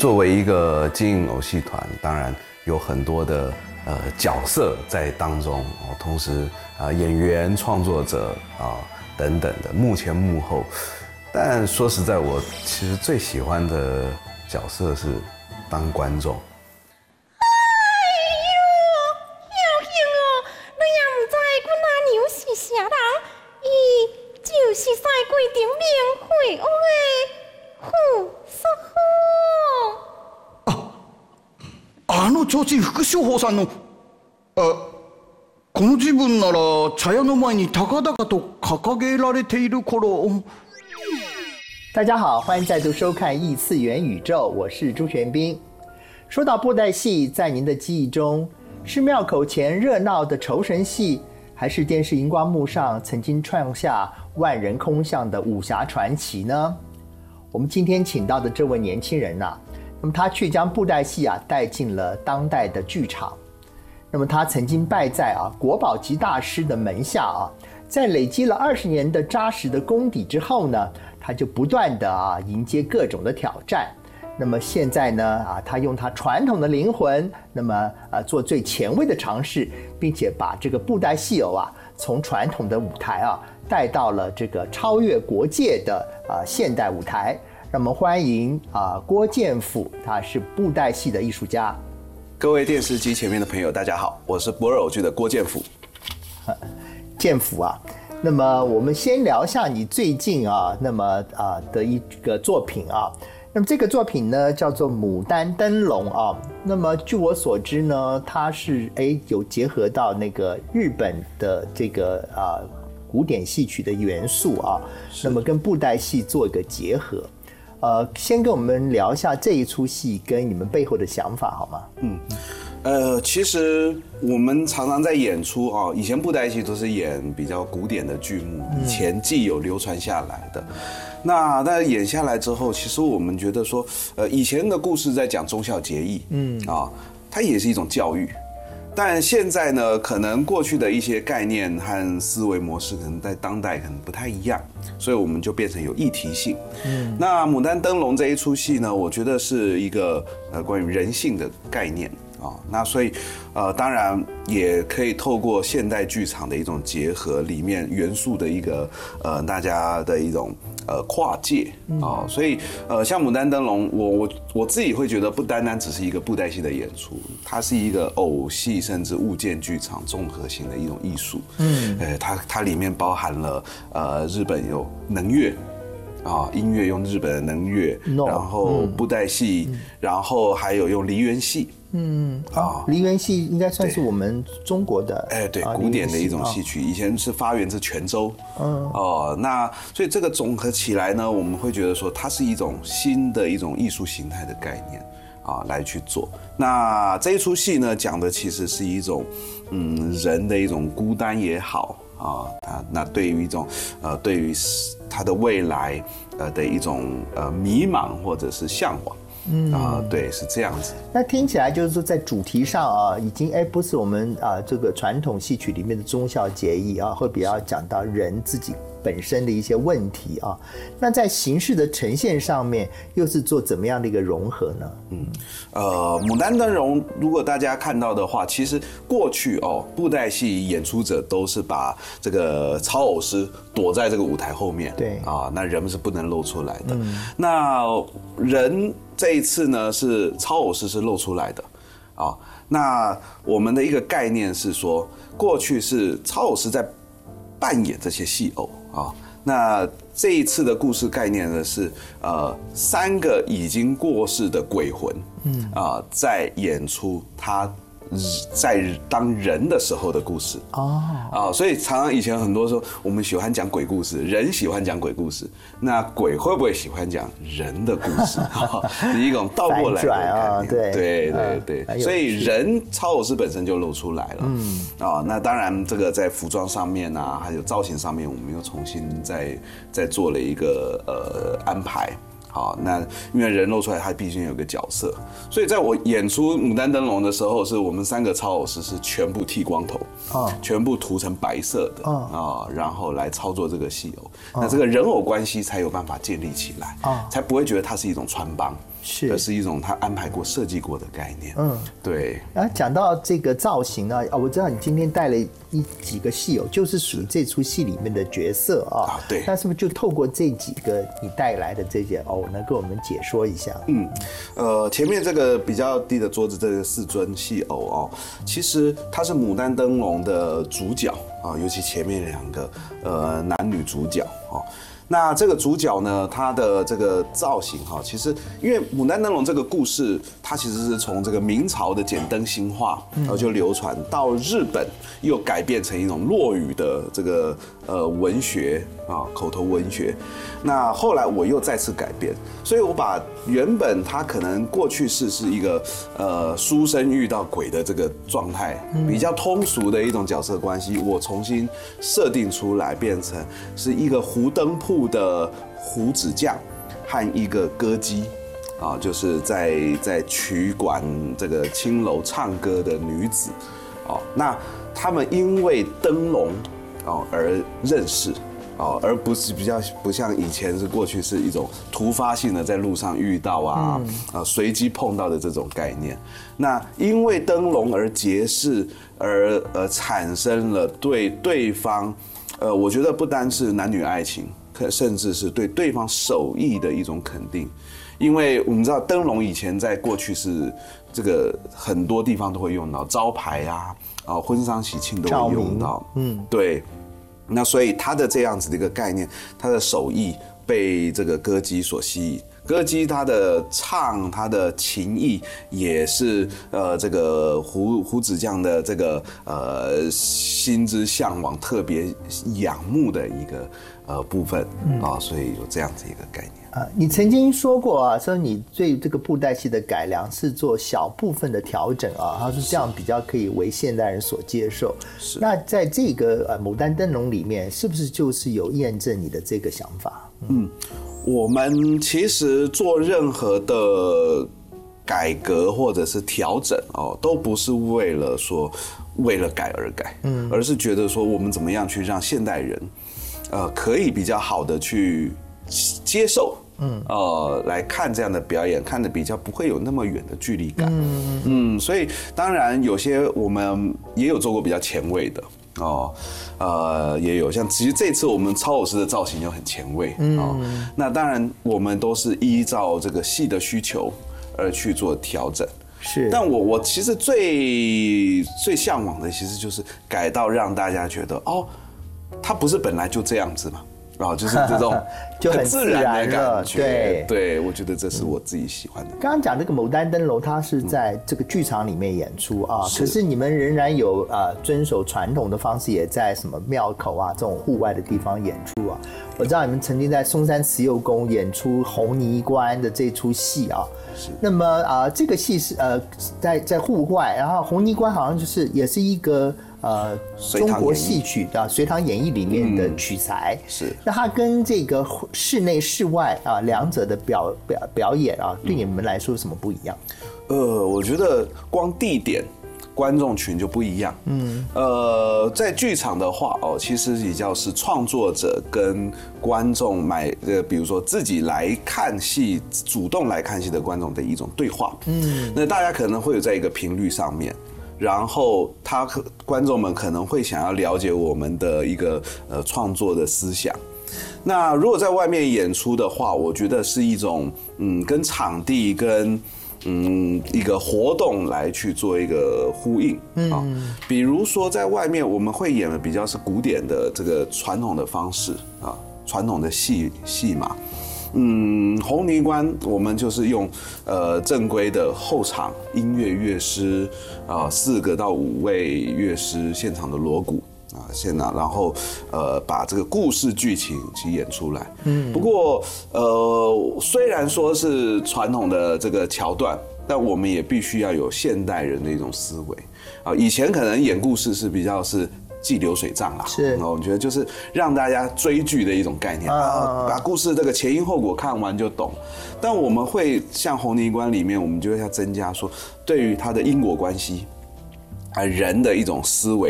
作为一个经营偶戏团，当然有很多的角色在当中，同时演员、创作者等等的幕前幕后。但说实在，我其实最喜欢的角色是当观众。 就是赛规定免费的护士提灯副将法さんのこの自分なら茶屋の前に高々と掲げられている頃。 大家好，欢迎再度收看异次元宇宙，我是朱玄彬。说到布袋戏，在您的记忆中是庙口前热闹的酬神戏，还是电视荧光幕上曾经创下万人空巷的武侠传奇呢？我们今天请到的这位年轻人那么他却将布袋戏带进了当代的剧场。那么他曾经拜在国宝级大师的门下在累积了20年的扎实的功底之后呢，他就不断的迎接各种的挑战。那么现在呢他用他传统的灵魂，那么做最前卫的尝试，并且把这个布袋戏偶从传统的舞台带到了这个超越国界的现代舞台。让我们欢迎郭建甫，他是布袋戏的艺术家。 各位电视机前面的朋友，大家好，我是博尔偶剧的郭建甫。 建甫那么我们先聊一下你最近那么的一个作品那么这个作品呢叫做《牡丹灯笼》那么据我所知呢，它是有结合到那个日本的这个古典戏曲的元素那么跟布袋戏做一个结合。先跟我们聊一下这一出戏跟你们背后的想法好吗？ 其实我们常常在演出以前布袋戏都是演比较古典的剧目，以前既有流传下来的。那演下来之后，其实我们觉得说，以前的故事在讲忠孝节义，它也是一种教育。但现在呢，可能过去的一些概念和思维模式，可能在当代可能不太一样，所以我们就变成有议题性。那《牡丹灯笼》这一出戏呢，我觉得是一个关于人性的概念那所以当然也可以透过现代剧场的一种结合，里面元素的一个大家的一种跨界所以像《牡丹灯笼》，我自己会觉得不单单只是一个布袋戏的演出，它是一个偶戏甚至物件剧场综合性的一种艺术。它里面包含了日本有能乐音乐用日本的能乐，然后布袋戏，然后还有用梨园戏。 梨园戏应该算是我们中国的对古典的一种戏曲，以前是发源自泉州。那所以这个综合起来呢，我们会觉得说它是一种新的一种艺术形态的概念来去做。那这一出戏呢，讲的其实是一种人的一种孤单也好那对于一种对于他的未来的一种迷茫或者是向往。对，是这样子。 那听起来就是说，在主题上已经不是我们这个传统戏曲里面的忠孝节义会比较讲到人自己本身的一些问题那在形式的呈现上面，又是做怎么样的一个融合呢？ 牡丹灯笼，如果大家看到的话，其实过去布袋戏演出者都是把这个操偶师躲在这个舞台后面， 对那人们是不能露出来的。那人这一次呢，是操偶师是露出来的那我们的一个概念是说，过去是操偶师在扮演这些戏偶那这一次的故事概念呢是3个已经过世的鬼魂在演出他在当人的时候的故事所以常常以前很多时候我们喜欢讲鬼故事，人喜欢讲鬼故事，那鬼会不会喜欢讲人的故事？是一种倒过来的概念。对，所以人操偶师本身就露出来了那当然这个在服装上面还有造型上面，我们又重新再做了一个安排。那因为人露出来，他必须有个角色，所以在我演出《牡丹灯笼》的时候，是我们3个操偶师是全部剃光头，全部涂成白色的然后来操作这个戏偶，那这个人偶关系才有办法建立起来，才不会觉得它是一种穿帮。 是， 而是一种他安排过、设计过的概念。对。 然后讲到这个造型呢，我知道你今天带了几个戏友，就是属于这出戏里面的角色啊。 对。 那是不是就透过这几个你带来的这些偶，能跟我们解说一下？ 前面这个比较低的桌子，这个4尊戏偶哦，其实它是《牡丹灯笼》的主角啊，尤其前面2个男女主角哦。那这个主角呢，他的这个造型哈，其实因为《牡丹灯笼》这个故事，它其实是从这个明朝的简灯兴画，然后就流传到日本，又改变成一种落语的这个文学啊，口头文学。那后来我又再次改编，所以我把原本他可能过去是一个书生遇到鬼的这个状态，比较通俗的一种角色关系，我重新设定出来，变成是一个胡灯铺的胡子匠和一个歌姬啊，就是在曲馆这个青楼唱歌的女子哦。那他们因为灯笼哦而认识。而不是不像以前是过去是一种突发性的在路上遇到随机碰到的这种概念。那因为灯笼而结识，而产生了对对方，我觉得不单是男女爱情，甚至是对对方手艺的一种肯定。因为我们知道灯笼以前在过去是这个很多地方都会用到，招牌婚丧喜庆都会用到，对。那所以他的这样子的一个概念，他的手艺被这个歌姬所吸引。歌姬他的唱，他的琴艺也是这个胡子匠的这个心之向往、特别仰慕的一个部分所以有这样子一个概念。 你曾经说过说你对这个布袋戏的改良是做小部分的调整他说这样比较可以为现代人所接受。是。那在这个牡丹灯笼里面，是不是就是有验证你的这个想法？ 我们其实做任何的改革或者是调整都不是为了改而改，而是觉得说我们怎么样去让现代人可以比较好的去接受，来看这样的表演，看的比较不会有那么远的距离感，所以当然有些我们也有做过比较前卫的也有像其实这次我们超偶师的造型就很前卫那当然我们都是依照这个戏的需求而去做调整。 是， 但我其实最向往的其实就是改到让大家觉得它不是本来就这样子嘛。就是这种就很自然的感觉，对，我觉得这是我自己喜欢的。 刚刚讲这个牡丹灯笼，它是在这个剧场里面演出可是你们仍然有遵守传统的方式，也在什么庙口这种户外的地方演出我知道你们曾经在松山慈幼宫演出红泥关的这出戏是。那么这个戏是在户外，然后红泥关好像就是也是一个中国戏曲的《隋唐演义》里面的取材， 是。 那它跟这个室内室外两者的表演对你们来说有什么不一样？ 我觉得光地点、观众群就不一样。在剧场的话其实比较是创作者跟观众比如说自己来看戏、主动来看戏的观众的一种对话。那大家可能会有在一个频率上面。然后观众们可能会想要了解我们的一个创作的思想。那如果在外面演出的话，我觉得是一种跟场地跟一个活动来去做一个呼应比如说在外面我们会演的比较是古典的这个传统的方式传统的戏码。红泥关我们就是用正规的后场音乐乐师4个到5位乐师现场的锣鼓现场，然后把这个故事剧情去演出来。不过虽然说是传统的这个桥段，但我们也必须要有现代人的一种思维以前可能演故事是比较是记流水账啦， 是， 我觉得就是让大家追剧的一种概念把故事这个前因后果看完就懂。但我们会像红泥关里面，我们就要增加说对于它的因果关系人的一种思维